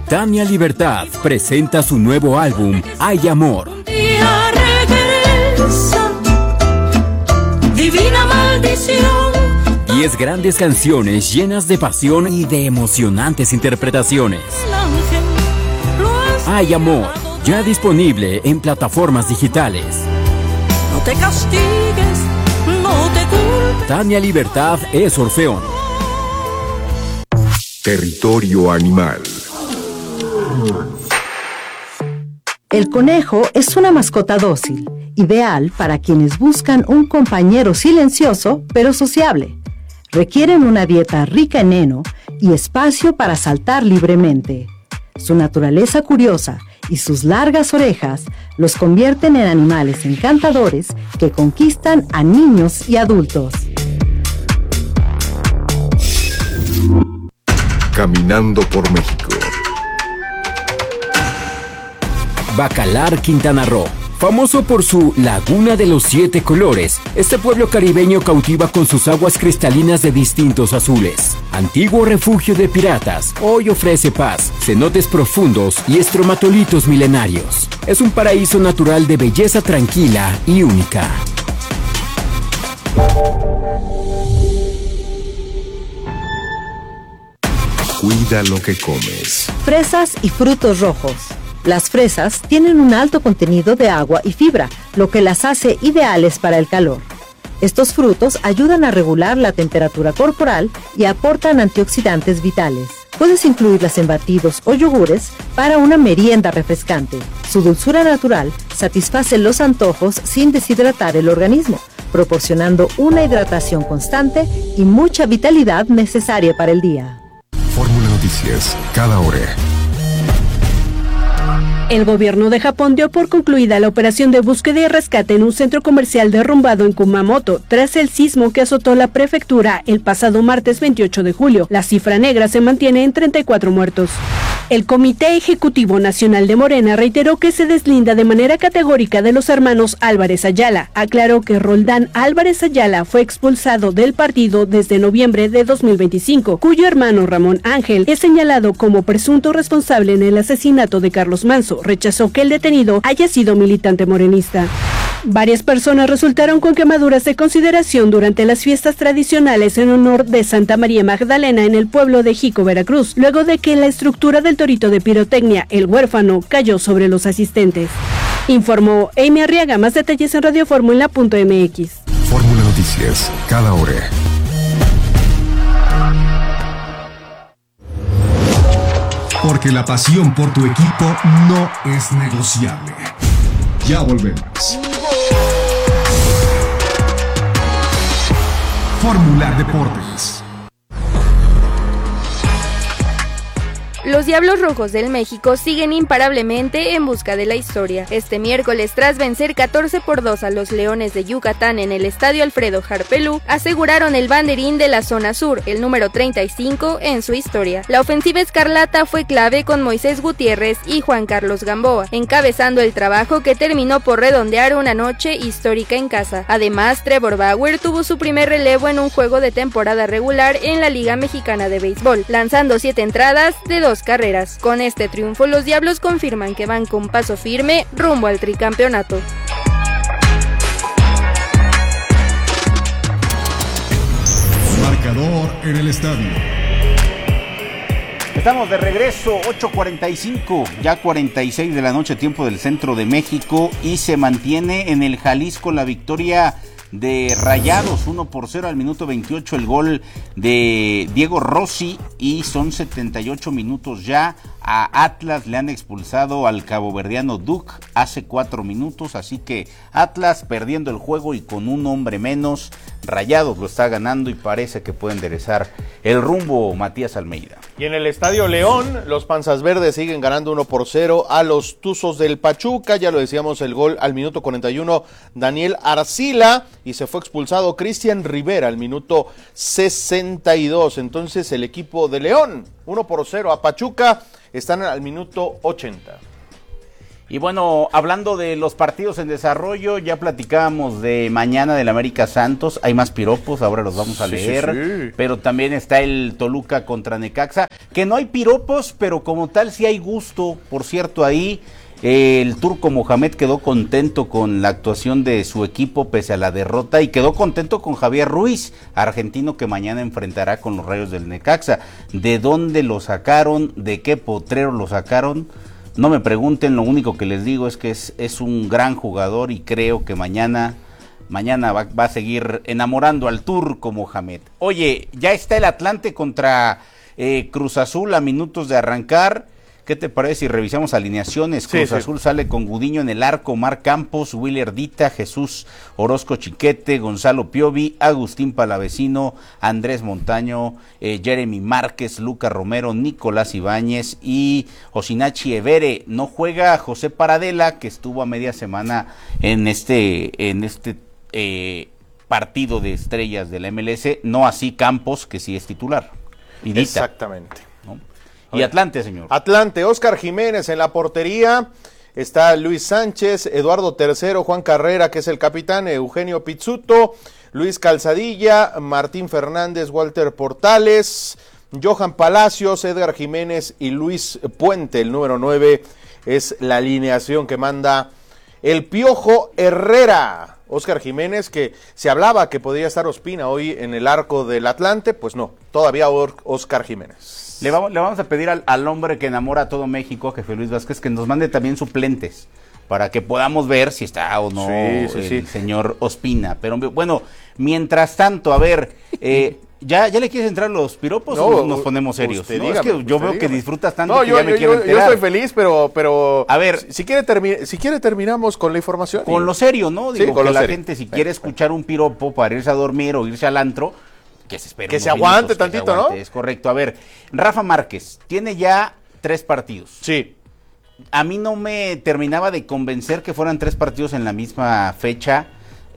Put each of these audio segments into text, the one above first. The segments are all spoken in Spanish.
Tania Libertad presenta su nuevo álbum, Hay Amor. Divina maldición. 10 grandes canciones llenas de pasión y de emocionantes interpretaciones. Hay Amor, ya disponible en plataformas digitales. No te castigues, no te culpes. Tania Libertad es Orfeón. Territorio Animal. El conejo es una mascota dócil, ideal para quienes buscan un compañero silencioso pero sociable. Requieren una dieta rica en heno y espacio para saltar libremente. Su naturaleza curiosa y sus largas orejas los convierten en animales encantadores que conquistan a niños y adultos. Caminando por México. Bacalar, Quintana Roo. Famoso por su Laguna de los 7 colores, este pueblo caribeño cautiva con sus aguas cristalinas de distintos azules. Antiguo refugio de piratas, hoy ofrece paz, cenotes profundos y estromatolitos milenarios. Es un paraíso natural de belleza tranquila y única. Cuida lo que comes. Fresas y frutos rojos. Las fresas tienen un alto contenido de agua y fibra, lo que las hace ideales para el calor. Estos frutos ayudan a regular la temperatura corporal y aportan antioxidantes vitales. Puedes incluirlas en batidos o yogures para una merienda refrescante. Su dulzura natural satisface los antojos sin deshidratar el organismo, proporcionando una hidratación constante y mucha vitalidad necesaria para el día. Fórmula Noticias, cada hora. El gobierno de Japón dio por concluida la operación de búsqueda y rescate en un centro comercial derrumbado en Kumamoto, tras el sismo que azotó la prefectura el pasado martes 28 de julio. La cifra negra se mantiene en 34 muertos. El Comité Ejecutivo Nacional de Morena reiteró que se deslinda de manera categórica de los hermanos Álvarez Ayala. Aclaró que Roldán Álvarez Ayala fue expulsado del partido desde noviembre de 2025, cuyo hermano Ramón Ángel es señalado como presunto responsable en el asesinato de Carlos Manso. Rechazó que el detenido haya sido militante morenista. Varias personas resultaron con quemaduras de consideración durante las fiestas tradicionales en honor de Santa María Magdalena en el pueblo de Jico, Veracruz, luego de que la estructura del torito de pirotecnia, el huérfano, cayó sobre los asistentes. Informó Amy Arriaga. Más detalles en radioformula.mx. Fórmula Noticias, cada hora. Porque la pasión por tu equipo no es negociable. Ya volvemos. Fórmula Deportes. Los Diablos Rojos del México siguen imparablemente en busca de la historia. Este miércoles, tras vencer 14-2 a los Leones de Yucatán en el Estadio Alfredo Harpelú, aseguraron el banderín de la zona sur, el número 35 en su historia. La ofensiva escarlata fue clave con Moisés Gutiérrez y Juan Carlos Gamboa, encabezando el trabajo que terminó por redondear una noche histórica en casa. Además, Trevor Bauer tuvo su primer relevo en un juego de temporada regular en la Liga Mexicana de Béisbol, lanzando 7 entradas de 2 carreras. Con este triunfo, los Diablos confirman que van con paso firme rumbo al tricampeonato. Marcador en el estadio. Estamos de regreso, 8:45, ya 46 de la noche, tiempo del centro de México, y se mantiene en el Jalisco la victoria de Rayados, 1-0 al minuto 28, el gol de Diego Rossi, y son 78 minutos ya. A Atlas le han expulsado al caboverdiano Duke hace 4 minutos, así que Atlas perdiendo el juego y con un hombre menos. Rayados lo está ganando y parece que puede enderezar el rumbo Matías Almeida. Y en el Estadio León, los Panzas Verdes siguen ganando 1-0 a los Tuzos del Pachuca. Ya lo decíamos, el gol al minuto 41, Daniel Arcila, y se fue expulsado Cristian Rivera al minuto 62. Entonces el equipo de León, 1-0 a Pachuca, están al minuto 80. Y bueno, hablando de los partidos en desarrollo, ya platicábamos de mañana del América Santos, hay más piropos, ahora los vamos a leer, pero también está el Toluca contra Necaxa, que no hay piropos, pero como tal sí hay gusto, por cierto, ahí el turco Mohamed quedó contento con la actuación de su equipo pese a la derrota y quedó contento con Javier Ruiz, argentino que mañana enfrentará con los Rayos del Necaxa. ¿De dónde lo sacaron? ¿De qué potrero lo sacaron? No me pregunten, lo único que les digo es que es un gran jugador y creo que mañana va a seguir enamorando al turco Mohamed. Oye, ya está el Atlante contra Cruz Azul a minutos de arrancar. ¿Qué te parece si revisamos alineaciones? Cruz Azul sale con Gudiño en el arco, Omar Campos, Willy Ardita, Jesús Orozco Chiquete, Gonzalo Piovi, Agustín Palavecino, Andrés Montaño, Jeremy Márquez, Luca Romero, Nicolás Ibáñez y Osinachi Evere. No juega José Paradela, que estuvo a media semana en este partido de estrellas de la MLS, no así Campos, que sí es titular. Exactamente. Y Atlante, señor. Atlante, Óscar Jiménez en la portería, está Luis Sánchez, Eduardo III, Juan Carrera, que es el capitán, Eugenio Pizzuto, Luis Calzadilla, Martín Fernández, Walter Portales, Johan Palacios, Edgar Jiménez y Luis Puente, el número 9, es la alineación que manda el Piojo Herrera. Óscar Jiménez, que se hablaba que podría estar Ospina hoy en el arco del Atlante, pues no, todavía Óscar Jiménez. Le vamos a pedir al hombre que enamora a todo México, Jefe Luis Vázquez, que nos mande también suplentes para que podamos ver si está o no el señor Ospina. Pero bueno, mientras tanto, a ver, ¿ya le quieres entrar los piropos o nos ponemos serios? Dígame, es que yo veo que disfrutas tanto. No, que ya me quiero enterar. Yo estoy feliz, pero a ver, si quiere terminamos con la información. Con lo serio, ¿no? Digo, con que la serio. gente si quiere escuchar un piropo para irse a dormir o irse al antro, que se espere. Que se aguante tantito, ¿no? Es correcto. A ver, Rafa Márquez tiene ya 3 partidos. Sí. A mí no me terminaba de convencer que fueran 3 partidos en la misma fecha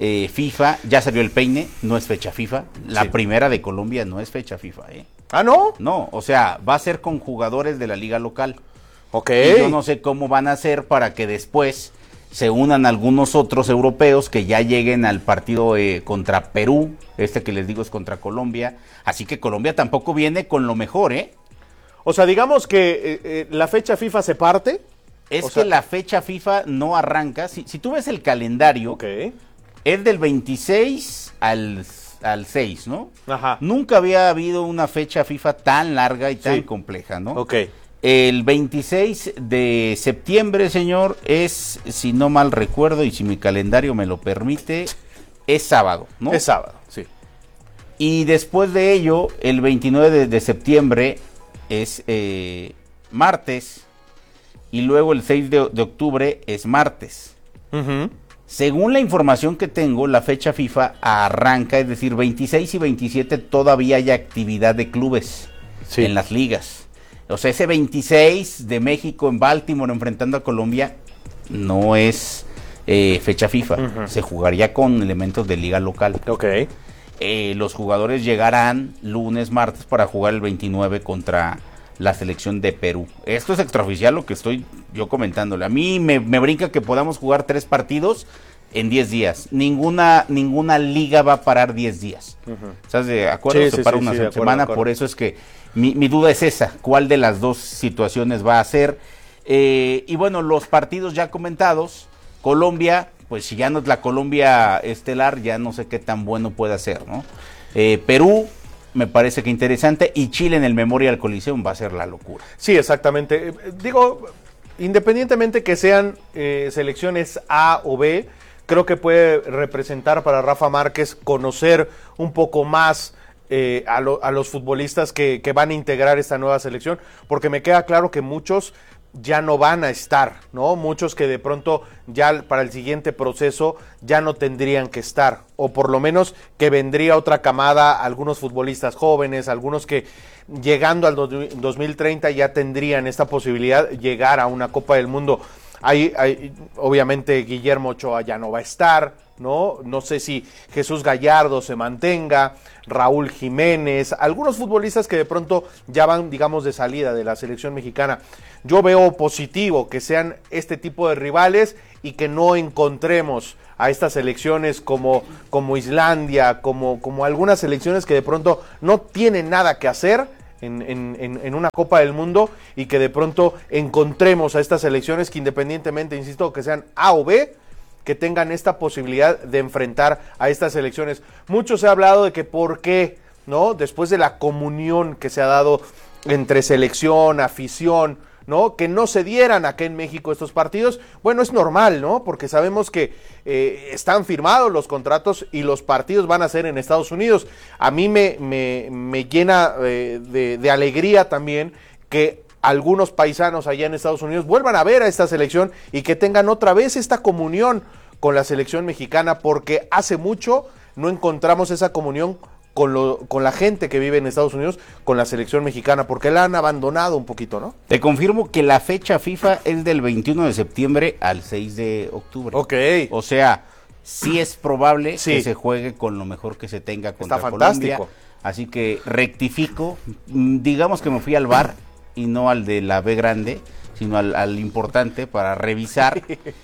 FIFA. Ya salió el peine, no es fecha FIFA. La primera de Colombia no es fecha FIFA, ¿Ah, no? No, o sea, va a ser con jugadores de la liga local. Ok. Y yo no sé cómo van a hacer para que después se unan algunos otros europeos que ya lleguen al partido contra Perú, que les digo es contra Colombia, así que Colombia tampoco viene con lo mejor, O sea, digamos que la fecha FIFA se parte. La fecha FIFA no arranca, si tú ves el calendario, es del 26 al 6, ¿no? Ajá. Nunca había habido una fecha FIFA tan larga y tan compleja, ¿no? Ok. El 26 de septiembre, señor, es, si no mal recuerdo y si mi calendario me lo permite, es sábado, ¿no? Es sábado, sí. Y después de ello, el 29 de septiembre es martes y luego el 6 de octubre es martes. Según la información que tengo, la fecha FIFA arranca, es decir, 26 y 27 todavía hay actividad de clubes en las ligas. O sea, ese 26 de México en Baltimore enfrentando a Colombia no es fecha FIFA. Se jugaría con elementos de liga local. Ok. Los jugadores llegarán lunes, martes para jugar el 29 contra la selección de Perú. Esto es extraoficial lo que estoy yo comentándole. A mí me brinca que podamos jugar 3 partidos en 10 días. Ninguna liga va a parar 10 días. ¿Estás de acuerdo? Se para una semana, por eso es que mi duda es esa, ¿cuál de las dos situaciones va a ser? Y bueno, los partidos ya comentados, Colombia, pues si ya no es la Colombia estelar, ya no sé qué tan bueno puede ser, ¿no? Perú, me parece que interesante, y Chile en el Memorial Coliseum va a ser la locura. Sí, exactamente. Digo, independientemente que sean selecciones A o B, creo que puede representar para Rafa Márquez conocer un poco más a los futbolistas que van a integrar esta nueva selección, porque me queda claro que muchos ya no van a estar, ¿no? Muchos que de pronto ya para el siguiente proceso ya no tendrían que estar, o por lo menos que vendría otra camada, algunos futbolistas jóvenes, algunos que llegando al 2030 ya tendrían esta posibilidad de llegar a una Copa del Mundo. Obviamente Guillermo Ochoa ya no va a estar, ¿no? No sé si Jesús Gallardo se mantenga, Raúl Jiménez, algunos futbolistas que de pronto ya van, digamos, de salida de la selección mexicana. Yo veo positivo que sean este tipo de rivales y que no encontremos a estas selecciones como Islandia, como algunas selecciones que de pronto no tienen nada que hacer en una Copa del Mundo, y que de pronto encontremos a estas selecciones que, independientemente, insisto, que sean A o B, que tengan esta posibilidad de enfrentar a estas selecciones. Mucho se ha hablado de que por qué, ¿no? Después de la comunión que se ha dado entre selección, afición, ¿no? Que no se dieran acá en México estos partidos. Bueno, es normal, ¿no? Porque sabemos que están firmados los contratos y los partidos van a ser en Estados Unidos. A mí me llena de alegría también que algunos paisanos allá en Estados Unidos vuelvan a ver a esta selección y que tengan otra vez esta comunión con la selección mexicana, porque hace mucho no encontramos esa comunión con la gente que vive en Estados Unidos, con la selección mexicana, porque la han abandonado un poquito, ¿no? Te confirmo que la fecha FIFA es del 21 de septiembre al 6 de octubre. Ok. O sea, sí es probable que se juegue con lo mejor que se tenga contra Colombia. Fantástico. Así que rectifico, digamos que me fui al VAR y no al de la B grande, sino al importante para revisar.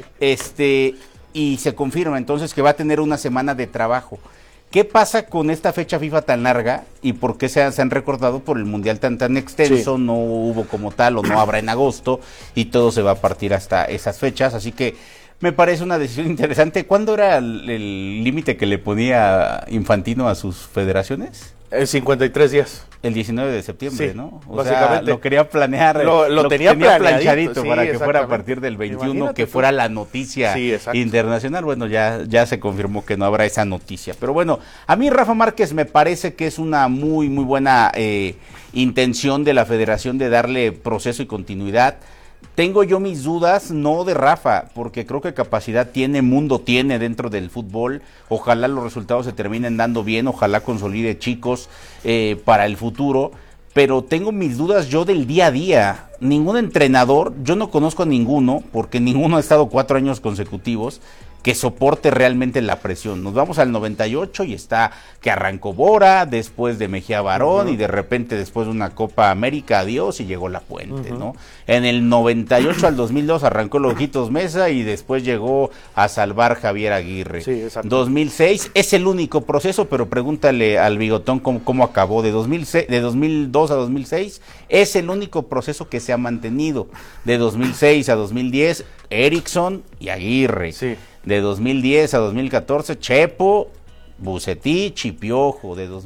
Y se confirma entonces que va a tener una semana de trabajo. ¿Qué pasa con esta fecha FIFA tan larga y por qué se han recortado por el Mundial tan extenso? Sí. No hubo como tal, o no habrá en agosto, y todo se va a partir hasta esas fechas, así que me parece una decisión interesante. ¿Cuándo era el límite que le ponía Infantino a sus federaciones? 53 días. El 19 de septiembre, sí, ¿no? O básicamente. Sea, lo quería planear, lo tenía planchadito sí, para que fuera a partir del 21, imagínate, que fuera la noticia internacional. Bueno, ya se confirmó que no habrá esa noticia. Pero bueno, a mí Rafa Márquez me parece que es una muy, muy buena intención de la federación de darle proceso y continuidad. Tengo yo mis dudas, no de Rafa, porque creo que capacidad tiene, mundo tiene dentro del fútbol. Ojalá los resultados se terminen dando bien, ojalá consolide chicos para el futuro. Pero tengo mis dudas yo del día a día. Ningún entrenador, yo no conozco a ninguno, porque ninguno ha estado 4 años consecutivos, que soporte realmente la presión. Nos vamos al 98 y está que arrancó Bora, después de Mejía Barón, y de repente después de una Copa América, adiós, y llegó La Puente, ¿no? En el 98 al 2002 arrancó Lojitos Mesa y después llegó a salvar Javier Aguirre. Sí, exacto. 2006 es el único proceso, pero pregúntale al Bigotón cómo acabó. De 2002 a 2006 es el único proceso que se ha mantenido. De 2006 a 2010, Erickson y Aguirre. Sí. De 2010 a 2014, Chepo, Bucetich y Piojo. De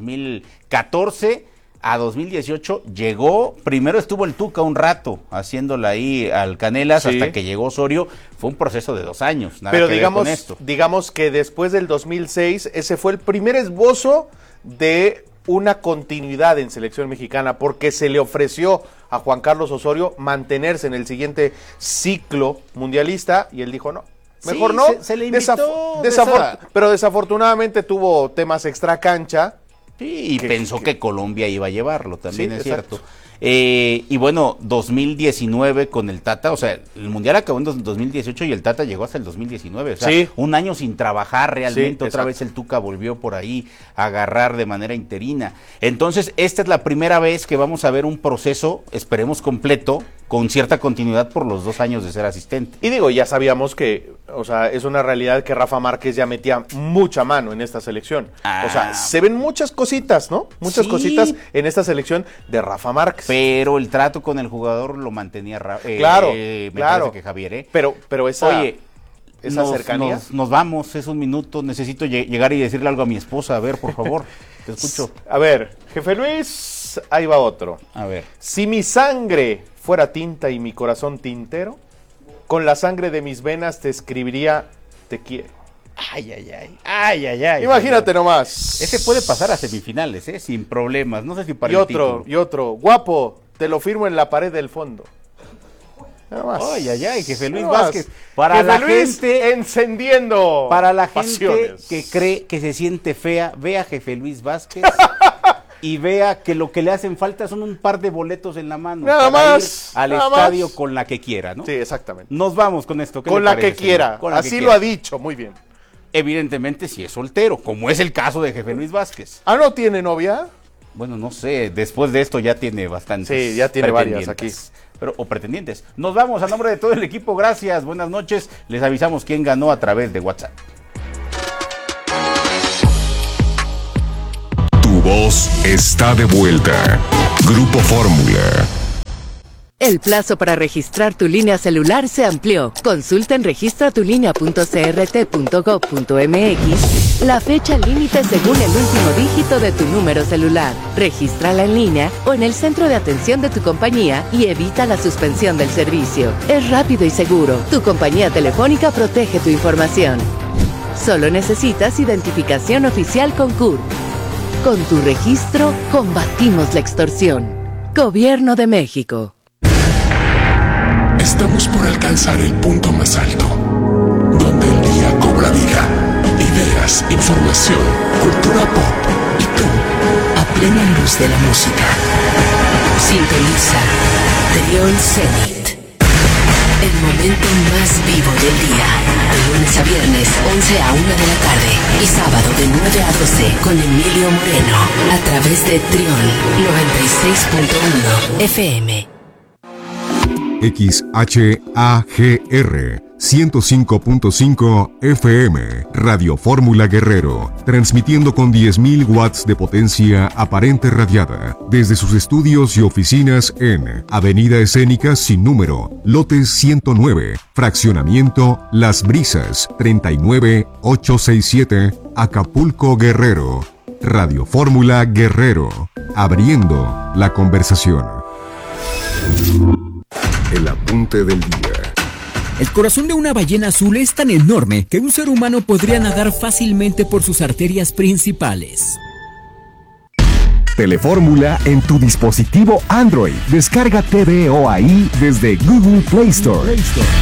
2014 a 2018 llegó, primero estuvo el Tuca un rato haciéndola ahí al Canelas, hasta que llegó Osorio. Fue un proceso de 2 años. Pero digamos que después del 2006, ese fue el primer esbozo de una continuidad en selección mexicana, porque se le ofreció a Juan Carlos Osorio mantenerse en el siguiente ciclo mundialista y él dijo no. Mejor no, se le invitó, pero desafortunadamente tuvo temas extra cancha. Sí, y pensó que Colombia iba a llevarlo, también es cierto. Y bueno, 2019 con el Tata, o sea, el Mundial acabó en 2018 y el Tata llegó hasta el 2019, o sea, un año sin trabajar realmente, otra vez el Tuca volvió por ahí a agarrar de manera interina. Entonces, esta es la primera vez que vamos a ver un proceso, esperemos completo, con cierta continuidad por los 2 años de ser asistente. Y digo, ya sabíamos que, o sea, es una realidad que Rafa Márquez ya metía mucha mano en esta selección. O sea, se ven muchas cositas, ¿no? Muchas cositas en esta selección de Rafa Márquez. Pero el trato con el jugador lo mantenía claro. Parece que Javier, Pero esa cercanía. Nos vamos, es un minuto, necesito llegar y decirle algo a mi esposa. A ver, por favor, te escucho. A ver, jefe Luis, ahí va otro. A ver. Si mi sangre fuera tinta y mi corazón tintero, con la sangre de mis venas te escribiría te quiero. Ay. Imagínate nomás. Ese puede pasar a semifinales, sin problemas. No sé si para el título. Y otro, guapo, te lo firmo en la pared del fondo. Ay, jefe Luis Vázquez. Para jefe la Luis gente encendiendo. Para la pasiones. gente que cree que se siente fea, ve a jefe Luis Vázquez y vea que lo que le hacen falta son un par de boletos en la mano. Nada más. Al estadio con la que quiera, ¿no? Sí, exactamente. Nos vamos con esto. Con la que quiera. Así lo ha dicho, muy bien. Evidentemente si es soltero, como es el caso de Jefe Luis Vázquez. ¿Ah, no tiene novia? Bueno, no sé, después de esto ya tiene bastantes. Sí, ya tiene varias aquí. O pretendientes. Nos vamos a nombre de todo el equipo, gracias, buenas noches. Les avisamos quién ganó a través de WhatsApp. Tu voz está de vuelta. Grupo Fórmula. El plazo para registrar tu línea celular se amplió. Consulta en registratulinea.crt.gov.mx la fecha límite según el último dígito de tu número celular. Regístrala en línea o en el centro de atención de tu compañía y evita la suspensión del servicio. Es rápido y seguro. Tu compañía telefónica protege tu información. Solo necesitas identificación oficial con CURP. Con tu registro, combatimos la extorsión. Gobierno de México. Estamos por alcanzar el punto más alto, donde el día cobra vida, ideas, información, cultura pop y tú, a plena luz de la música. Sintoniza Trión Zenit, el momento más vivo del día, de lunes a viernes, 11 a 1 de la tarde y sábado de 9 a 12 con Emilio Moreno, a través de Trión 96.1 FM. XHAGR 105.5 FM, Radio Fórmula Guerrero, transmitiendo con 10.000 watts de potencia aparente radiada, desde sus estudios y oficinas en Avenida Escénica sin número, lote 109, fraccionamiento Las Brisas, 39867, Acapulco, Guerrero. Radio Fórmula Guerrero, abriendo la conversación. El apunte del día. El corazón de una ballena azul es tan enorme que un ser humano podría nadar fácilmente por sus arterias principales. Telefórmula en tu dispositivo Android. Descarga TVO ahí desde Google Play Store.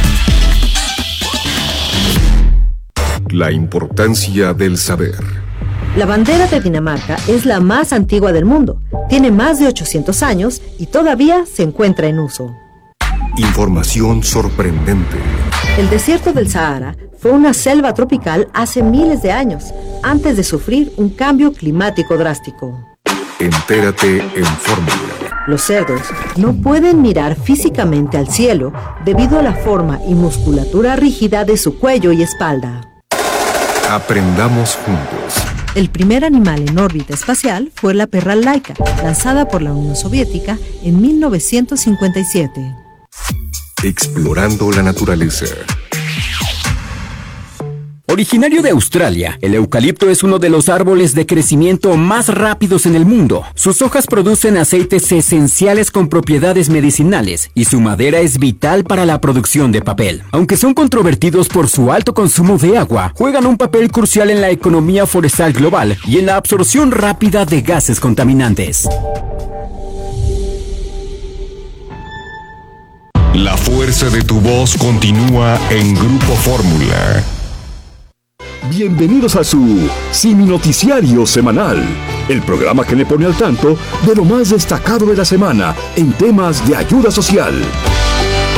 La importancia del saber. La bandera de Dinamarca es la más antigua del mundo. Tiene más de 800 años y todavía se encuentra en uso. Información sorprendente. El desierto del Sahara fue una selva tropical hace miles de años, antes de sufrir un cambio climático drástico. Entérate en Fórmula. Los cerdos no pueden mirar físicamente al cielo debido a la forma y musculatura rígida de su cuello y espalda. Aprendamos juntos. El primer animal en órbita espacial fue la perra Laika, lanzada por la Unión Soviética en 1957. Explorando la naturaleza. Originario de Australia, el eucalipto es uno de los árboles de crecimiento más rápidos en el mundo. Sus hojas producen aceites esenciales con propiedades medicinales y su madera es vital para la producción de papel. Aunque son controvertidos por su alto consumo de agua, juegan un papel crucial en la economía forestal global y en la absorción rápida de gases contaminantes. La fuerza de tu voz continúa en Grupo Fórmula. Bienvenidos a su Simi Noticiario Semanal, el programa que le pone al tanto de lo más destacado de la semana en temas de ayuda social.